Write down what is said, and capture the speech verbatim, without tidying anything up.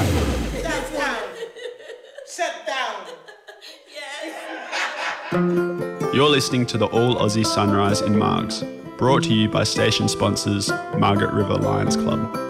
That's down. Shut down. Yes. You're listening to the All Aussie Sunrise in Margs, brought to you by station sponsors Margaret River Lions Club.